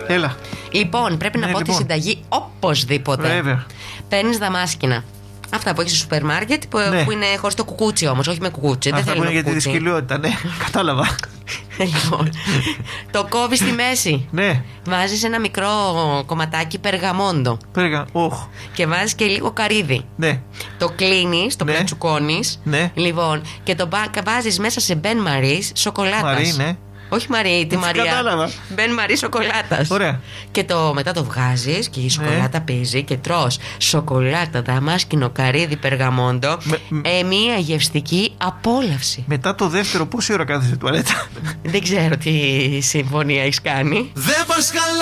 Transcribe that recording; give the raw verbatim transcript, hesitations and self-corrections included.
Έλα. Λοιπόν, πρέπει Ναι, να πω λοιπόν. τη συνταγή οπωσδήποτε. Βέβαια. Παίρνεις δαμάσκηνα. Αυτά που έχει στο σούπερ μάρκετ που, Ναι. που είναι χωρίς το κουκούτσι όμως, όχι με κουκούτσι. Αυτά Δεν που θέλω είναι για τη κουκούτσι. δυσκολιότητα, ναι. Κατάλαβα. Λοιπόν, το κόβεις στη μέση. Ναι. Βάζεις ένα μικρό κομματάκι περγαμόντο Πέργα. Όχ. και βάζεις και λίγο καρύδι. Ναι. Το κλείνεις, το Ναι. πλατσουκώνεις. Ναι. Λοιπόν, και το βάζεις μέσα σε μπεν μαρί σοκολάτας. Μαρί, ναι. Όχι Μαρή, τη Έτσι Μαρία. κατάλαβα. Μπεν Μαρί σοκολάτας. Ωραία. Και το, μετά το βγάζεις και η σοκολάτα πίζει και τρως σοκολάτα, δαμάσκινο, καρύδι, περγαμόντο. Με- Ε, μία γευστική απόλαυση. Μετά το δεύτερο, πόση ώρα κάθεσαι τουαλέτα? Δεν ξέρω τι συμφωνία έχεις κάνει. Δεν πας καλά.